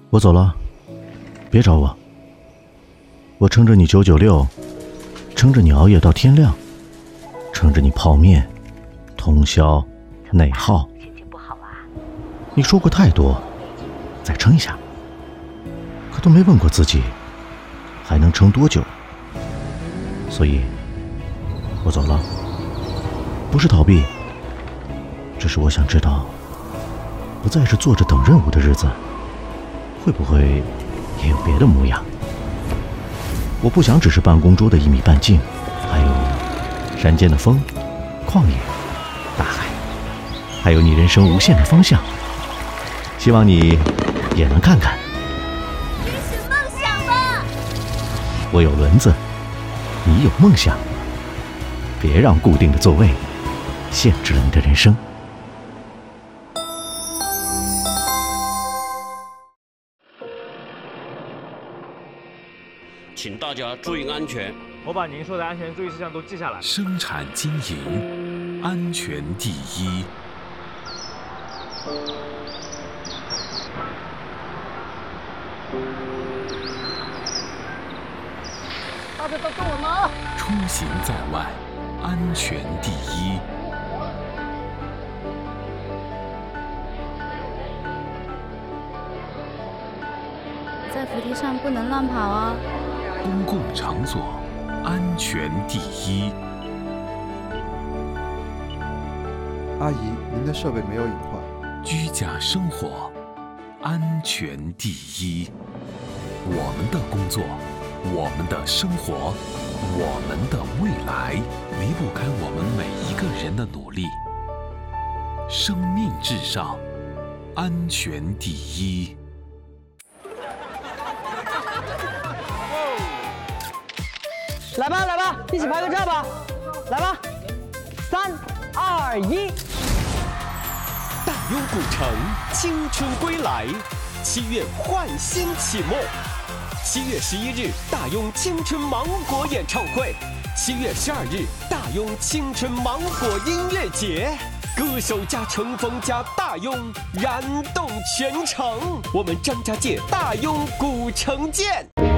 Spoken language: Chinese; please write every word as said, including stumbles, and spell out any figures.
我走了，别找我。我撑着你九九六，撑着你熬夜到天亮，撑着你泡面、通宵、内耗。 心情不好啊？ 你说过太多，再撑一下。可都没问过自己，还能撑多久？所以，我走了。不是逃避，只是我想知道，不再是坐着等任务的日子，会不会也有别的模样？我不想只是办公桌的一米半径，还有山间的风、旷野、大海，还有你人生无限的方向。希望你也能看看。 追寻梦想吧！ 我有轮子，你有梦想，别让固定的座位限制了你的人生。 请大家注意安全。 我把您说的安全注意事项都记下来了。 生产经营，安全第一。 大家都跟我拿。 出行在外，安全第一。 在扶梯上不能乱跑哦。 公共场所，安全第一。 阿姨，您的设备没有隐患。 居家生活，安全第一。我们的工作，我们的生活，我们的未来，离不开我们每一个人的努力。生命至上，安全第一。 来吧来吧，一起拍个照吧！来吧，三二一。 大庸古城，青春归来，七月焕新启幕。七月十一日，大庸青春芒果演唱会；七月十二日，大庸青春芒果音乐节。歌手加乘风加大庸，燃动全城。我们张家界大庸古城见。